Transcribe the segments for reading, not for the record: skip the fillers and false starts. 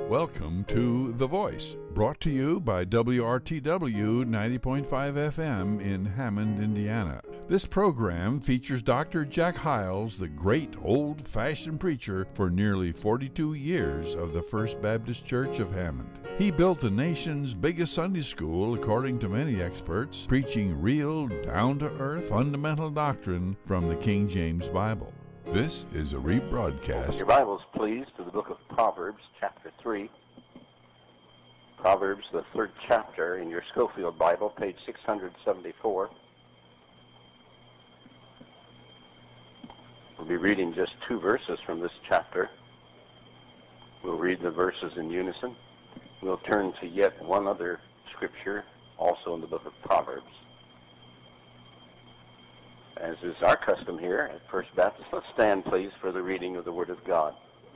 Welcome to The Voice, brought to you by WRTW 90.5 FM in Hammond, Indiana. This program features Dr. Jack Hyles, the great old-fashioned preacher for nearly 42 years of the First Baptist Church of Hammond. He built the nation's biggest Sunday school, according to many experts, preaching real, down-to-earth, fundamental doctrine from the King James Bible. This is a rebroadcast. Open your Bibles, please, to the book of Proverbs, chapter 3. Proverbs, the third chapter in your Schofield Bible, page 674. We'll be reading just two verses from this chapter. We'll read the verses in unison. We'll turn to yet one other scripture, also in the book of Proverbs. As is our custom here at First Baptist, let's stand, please, for the reading of the Word of God.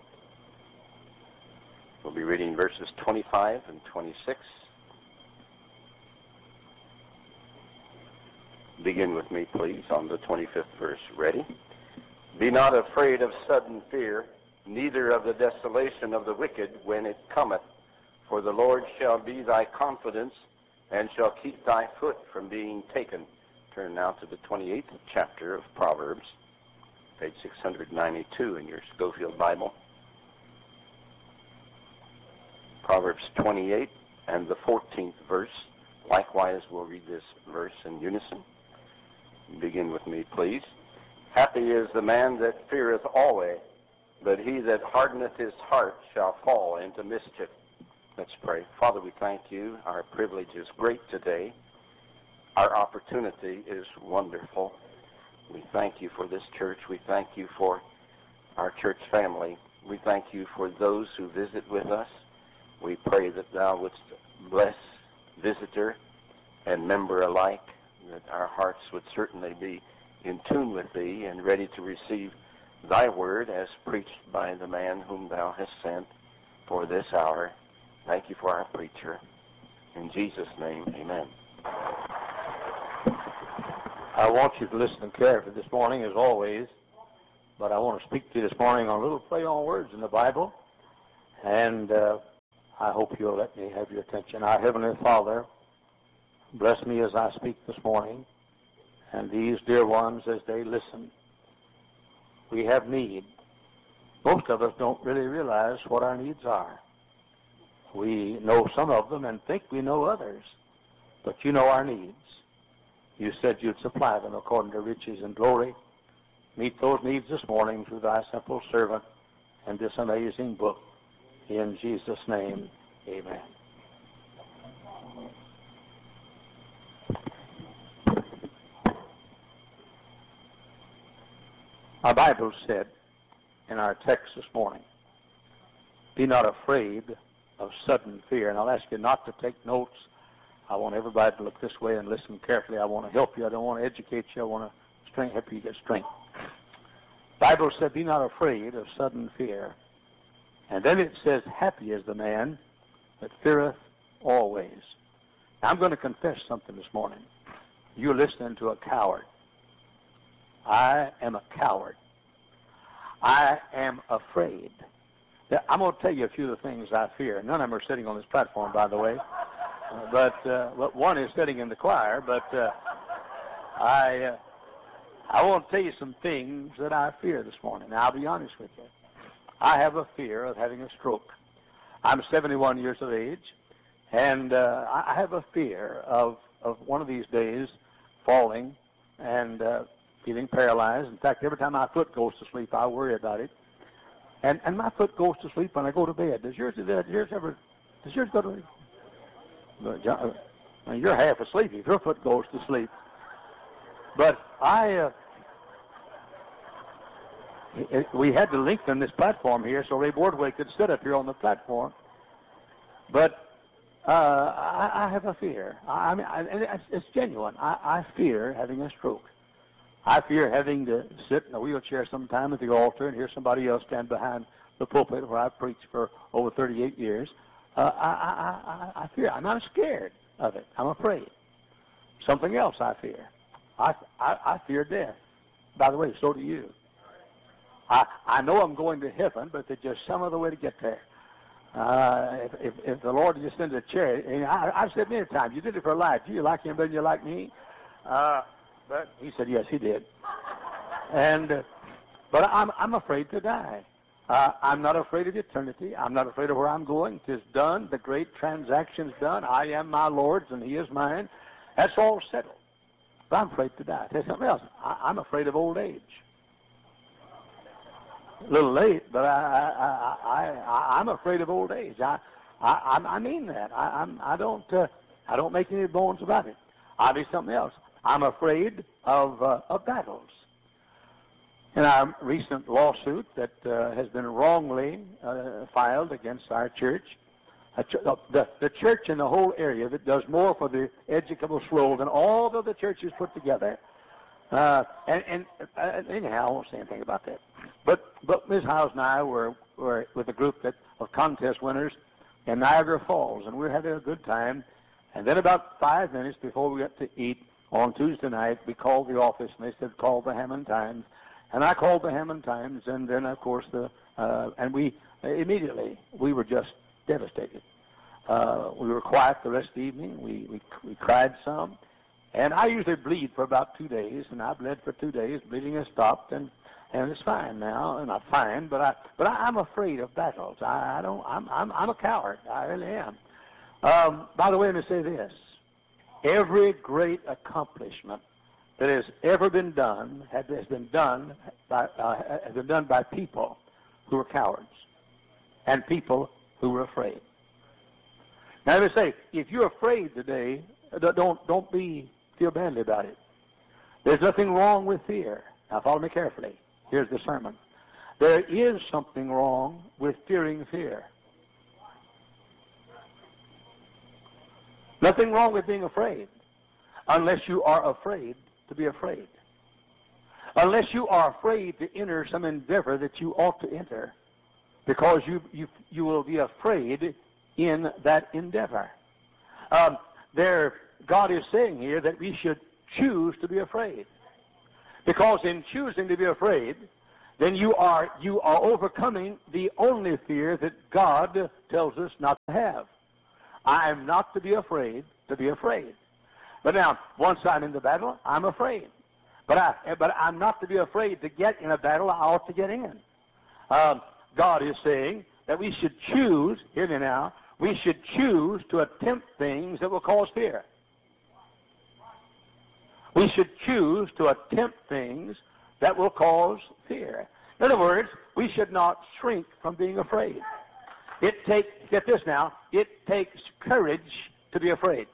We'll be reading verses 25 and 26. Begin with me, please, on the 25th verse. Ready? Be not afraid of sudden fear, neither of the desolation of the wicked when it cometh. For the Lord shall be thy confidence, and shall keep thy foot from being taken. Turn now to the 28th chapter of Proverbs, page 692 in your Schofield Bible. Proverbs 28 and the 14th verse. Likewise, we'll read this verse in unison. Begin with me, please. Happy is the man that feareth always, but he that hardeneth his heart shall fall into mischief. Let's pray. Father, we thank you. Our privilege is great today. Our opportunity is wonderful. We thank you for this church. We thank you for our church family. We thank you for those who visit with us. We pray that thou wouldst bless visitor and member alike, that our hearts would certainly be in tune with thee and ready to receive thy word as preached by the man whom thou hast sent for this hour. Thank you for our preacher. In Jesus' name, amen. I want you to listen carefully this morning, as always, but I want to speak to you this morning on a little play on words in the Bible, and I hope you'll let me have your attention. Our Heavenly Father, bless me as I speak this morning, and these dear ones as they listen. We have need. Most of us don't really realize what our needs are. We know some of them and think we know others, but you know our needs. You said you'd supply them according to riches and glory. Meet those needs this morning through thy simple servant and this amazing book. In Jesus' name, amen. Our Bible said in our text this morning, be not afraid of sudden fear. And I'll ask you not to take notes. I want everybody to look this way and listen carefully. I want to help you. I don't want to educate you. I want to help you get strength. The Bible said, be not afraid of sudden fear. And then it says, happy is the man that feareth always. Now, I'm going to confess something this morning. You're listening to a coward. I am a coward. I am afraid. I'm going to tell you a few of the things I fear. None of them are sitting on this platform, by the way. But one is sitting in the choir. But I want to tell you some things that I fear this morning. Now, I'll be honest with you. I have a fear of having a stroke. I'm 71 years of age, and I have a fear of one of these days falling and feeling paralyzed. In fact, every time my foot goes to sleep, I worry about it. And my foot goes to sleep when I go to bed. Does yours go to sleep? You're half asleep if your foot goes to sleep. But we had to lengthen this platform here so Ray Bordway could sit up here on the platform. But I have a fear. I mean, it's genuine. I fear having a stroke. I fear having to sit in a wheelchair sometime at the altar and hear somebody else stand behind the pulpit where I've preached for over 38 years. I fear. I'm not scared of it. I'm afraid. Something else I fear. I fear death. By the way, so do you. I know I'm going to heaven, but there's just some other way to get there. If the Lord just sends a chariot, and I've said many times, you did it for life. Do you like him better than you like me? But he said, yes, he did. But I'm afraid to die. I'm not afraid of eternity. I'm not afraid of where I'm going. 'Tis done. The great transaction's done. I am my Lord's and he is mine. That's all settled. But I'm afraid to die. Tell you something else. I'm afraid of old age. A little late, but I'm afraid of old age. I mean that. I don't make any bones about it. I'll do something else. I'm afraid of battles. In our recent lawsuit that has been wrongly filed against our church, the church in the whole area that does more for the educable soul than all the other churches put together. Anyhow, I won't say anything about that. But Ms. Howes and I were with a group of contest winners in Niagara Falls, and we were having a good time. And then about 5 minutes before we got to eat on Tuesday night, we called the office, and they said, call the Hammond Times. And I called the Hammond Times, and then, of course, we were just devastated. We were quiet the rest of the evening. We cried some. And I usually bleed for about 2 days, and I bled for 2 days. Bleeding has stopped, and it's fine now. And not fine, but I'm afraid of battles. I'm a coward. I really am. By the way, let me say this: every great accomplishment that has ever been done has been done by people who were cowards and people who were afraid. Now, let me say, if you're afraid today, don't feel badly about it. There's nothing wrong with fear. Now, follow me carefully. Here's the sermon. There is something wrong with fearing fear. Nothing wrong with being afraid, unless you are afraid to be afraid. Unless you are afraid to enter some endeavor that you ought to enter, because you will be afraid in that endeavor. God is saying here that we should choose to be afraid, because in choosing to be afraid, then you are overcoming the only fear that God tells us not to have. I am not to be afraid to be afraid. But now, once I'm in the battle, I'm afraid. But I'm not to be afraid to get in a battle I ought to get in. God is saying that we should choose, hear me now, we should choose to attempt things that will cause fear. We should choose to attempt things that will cause fear. In other words, we should not shrink from being afraid. Get this now, it takes courage to be afraid.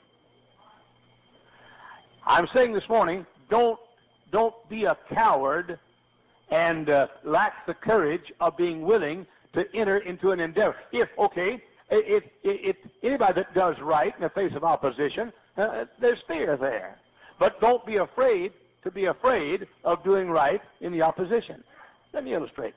I'm saying this morning, don't be a coward and lack the courage of being willing to enter into an endeavor. If anybody that does right in the face of opposition, there's fear there. But don't be afraid to be afraid of doing right in the opposition. Let me illustrate.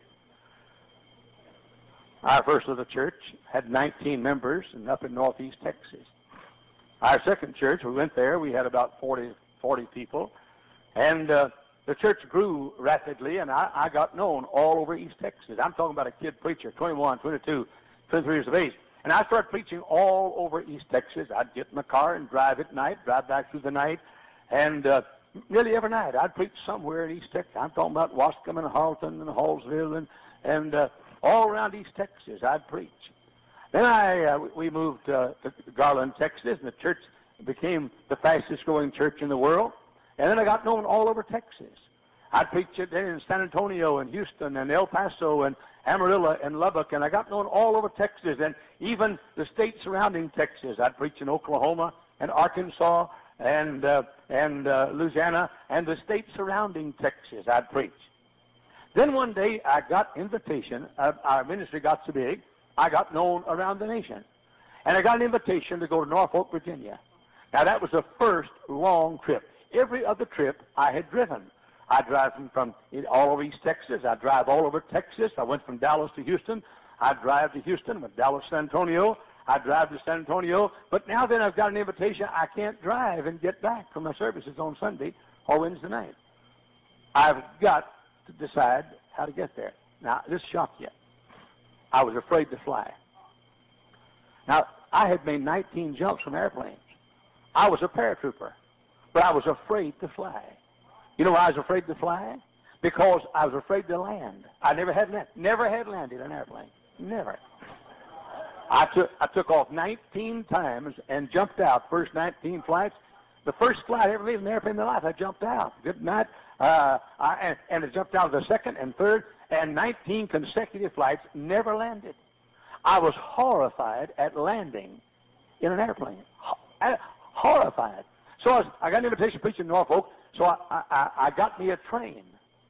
Our first little church had 19 members and up in northeast Texas. Our second church, we went there, we had about 40 people. And the church grew rapidly, and I got known all over East Texas. I'm talking about a kid preacher, 21, 22, 23 years of age. And I started preaching all over East Texas. I'd get in the car and drive at night, drive back through the night. And nearly every night I'd preach somewhere in East Texas. I'm talking about Wascom and Harleton and Hallsville and all around East Texas I'd preach. Then we moved to Garland, Texas, and the church became the fastest growing church in the world. And then I got known all over Texas. I'd preach it in San Antonio and Houston and El Paso and Amarillo and Lubbock, and I got known all over Texas and even the states surrounding Texas. I'd preach in Oklahoma and Arkansas and Louisiana and the states surrounding Texas. I'd preach. Then one day I got invitation. Our ministry got so big, I got known around the nation. And I got an invitation to go to Norfolk, Virginia. Now, that was the first long trip. Every other trip I had driven. I drive from all over East Texas. I drive all over Texas. I went from Dallas to Houston. I drive to Houston, went Dallas, San Antonio. I drive to San Antonio. But now then I've got an invitation. I can't drive and get back from my services on Sunday or Wednesday night. I've got to decide how to get there. Now, this shocked you. I was afraid to fly. Now, I had made 19 jumps from airplanes. I was a paratrooper, but I was afraid to fly. You know why I was afraid to fly? Because I was afraid to land. I never had landed an airplane. Never. I took off 19 times and jumped out. First 19 flights. The first flight I ever made in an airplane in my life, I jumped out. Good night. And I jumped out the second and third, and 19 consecutive flights, never landed. I was horrified at landing in an airplane. Horrified. So I got an invitation to preach in Norfolk, so I got me a train.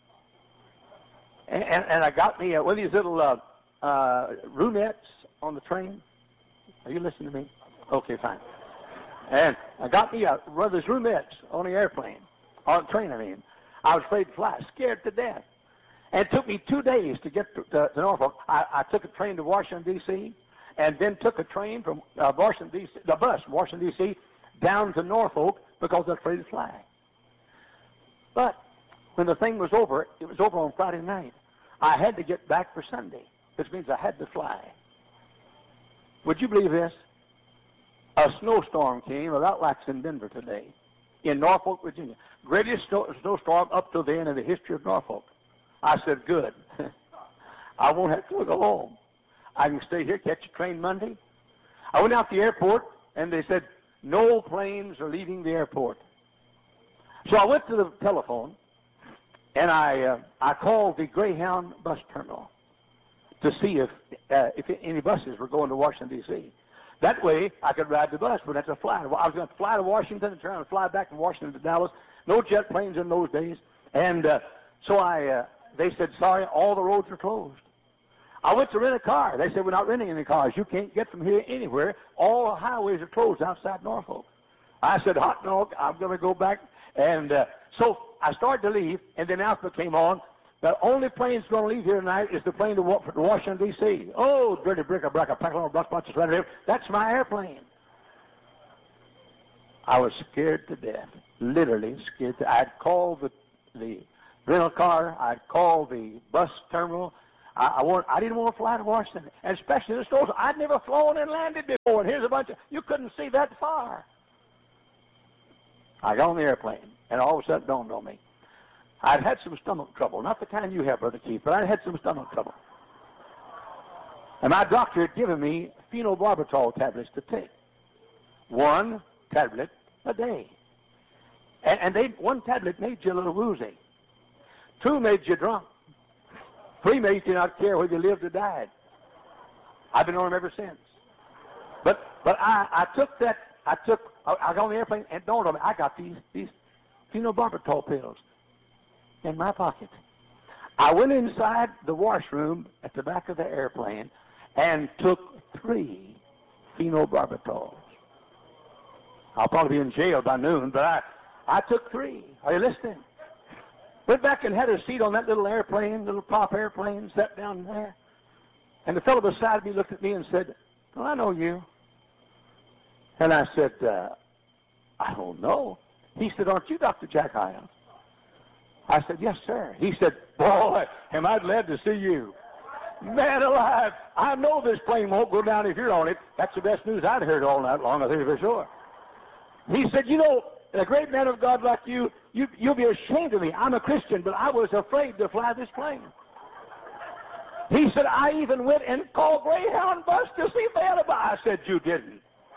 And I got me one of these little roonettes on the train. Are you listening to me? Okay, fine. And I got me one of those roonettes on the airplane, on the train, I mean. I was afraid to fly, scared to death. And it took me 2 days to get to Norfolk. I took a train to Washington, D.C., and then took a train from Washington, D.C., the bus from Washington, D.C., down to Norfolk because I was afraid to fly. But when the thing was over, it was over on Friday night. I had to get back for Sunday, which means I had to fly. Would you believe this? A snowstorm came about like it's in Denver today, in Norfolk, Virginia. Greatest snowstorm up to then in the history of Norfolk. I said, good. I won't have to go home. I can stay here, catch a train Monday. I went out to the airport, and they said, no planes are leaving the airport. So I went to the telephone, and I called the Greyhound bus terminal to see if any buses were going to Washington, D.C. That way, I could ride the bus, but that's a fly. I was going to fly to Washington and turn and fly back from Washington to Dallas. No jet planes in those days. And so they said, sorry, all the roads are closed. I went to rent a car. They said, we're not renting any cars. You can't get from here anywhere. All the highways are closed outside Norfolk. I said, hot dog, I'm going to go back. And so I started to leave, and the announcement came on. The only plane that's going to leave here tonight is the plane to Washington, D.C. Oh, dirty brick, a brack, a pack of bunches right there. That's my airplane. I was scared to death, literally scared to death. I'd called the rental car. I'd called the bus terminal. I didn't want to fly to Washington, and especially in the stores. I'd never flown and landed before, and here's a bunch of, you couldn't see that far. I got on the airplane, and all of a sudden it dawned on me. I'd had some stomach trouble, not the kind you have, Brother Keith, but I'd had some stomach trouble. And my doctor had given me phenobarbital tablets to take. 1 tablet a day. And one tablet made you a little woozy. 2 made you drunk. 3 made you not care whether you lived or died. I've been on them ever since. But I took that, I got on the airplane and it dawned on me, I got these phenobarbital pills in my pocket. I went inside the washroom at the back of the airplane and took 3 phenobarbitals. I'll probably be in jail by noon, but I took 3. Are you listening? Went back and had a seat on that little airplane, little top airplane, sat down there. And the fellow beside me looked at me and said, well, I know you. And I said, I don't know. He said, aren't you Dr. Jack Hyles? I said, yes, sir. He said, boy, am I glad to see you. Man alive, I know this plane won't go down if you're on it. That's the best news I'd heard all night long, I think for sure. He said, you know, a great man of God like you'll be ashamed of me. I'm a Christian, but I was afraid to fly this plane. He said, I even went and called Greyhound bus to see if they had a bus. I said, you didn't.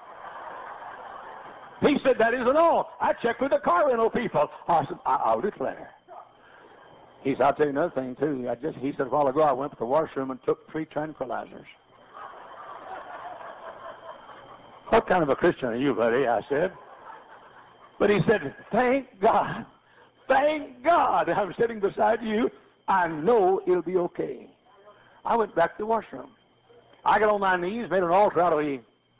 He said, that isn't all. I checked with the car rental people. I said, I'll declare. He said, I'll tell you another thing, too. He said, a while ago, I went to the washroom and took 3 tranquilizers. What kind of a Christian are you, buddy? I said. But he said, thank God. Thank God I'm sitting beside you. I know it'll be okay. I went back to the washroom. I got on my knees, made an altar out of a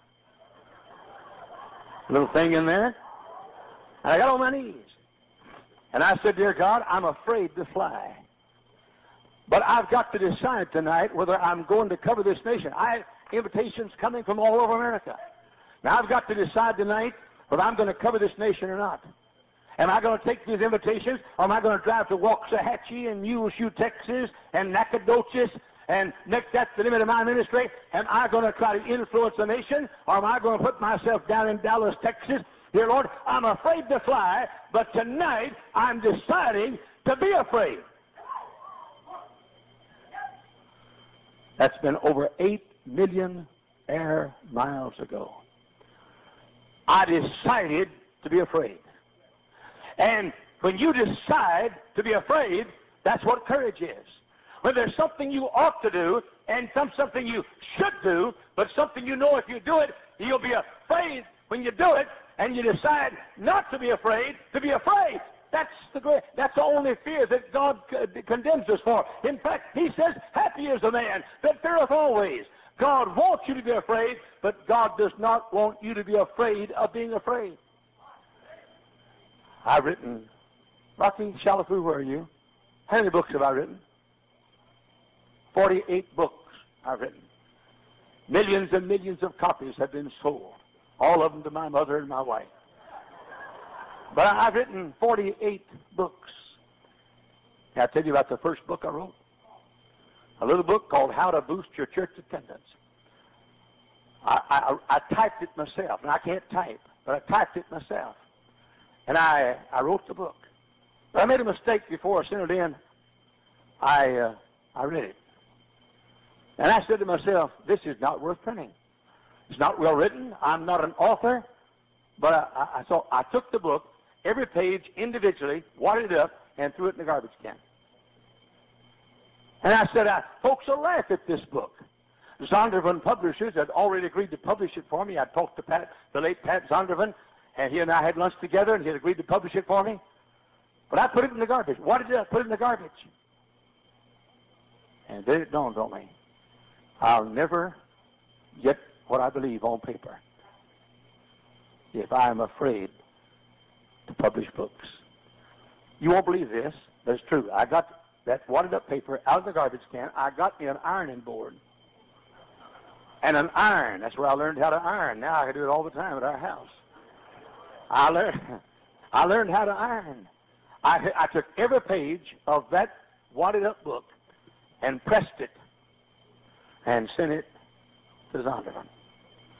little thing in there. And I got on my knees. And I said, dear God, I'm afraid to fly. But I've got to decide tonight whether I'm going to cover this nation. I have invitations coming from all over America. Now I've got to decide tonight whether I'm going to cover this nation or not. Am I going to take these invitations, or am I going to drive to Waxahachie and Muleshoe, Texas, and Nacogdoches, And next, that's the limit of my ministry. Am I going to try to influence a nation, or am I going to put myself down in Dallas, Texas? Dear Lord, I'm afraid to fly, but tonight I'm deciding to be afraid. That's been over 8 million air miles ago. I decided to be afraid. And when you decide to be afraid, that's what courage is. When there's something you ought to do and something you should do, but something you know if you do it, you'll be afraid when you do it, and you decide not to be afraid, to be afraid. That's the only fear that God condemns us for. In fact, he says, happy is the man that feareth always. God wants you to be afraid, but God does not want you to be afraid of being afraid. I've written, Rocky Shalafoo, where are you? How many books have I written? 48 books I've written. Millions and millions of copies have been sold, all of them to my mother and my wife. But I've written 48 books. Can I tell you about the first book I wrote? A little book called How to Boost Your Church Attendance. I typed it myself, and I can't type, but I typed it myself. And I wrote the book. But I made a mistake before I sent it in. I read it. And I said to myself, this is not worth printing. It's not well written. I'm not an author. But so I took the book, every page individually, wadded it up, and threw it in the garbage can. And I said, folks will laugh at this book. Zondervan Publishers had already agreed to publish it for me. I talked to the late Pat Zondervan, and he and I had lunch together, and he had agreed to publish it for me. But I put it in the garbage. Why did I put it in the garbage? And then it dawned on me. I'll never get what I believe on paper if I am afraid to publish books. You won't believe this, but it's true. I got that wadded up paper out of the garbage can. I got me an ironing board. And an iron. That's where I learned how to iron. Now I can do it all the time at our house. I learned how to iron. I took every page of that wadded up book and pressed it and sent it to Zondervan.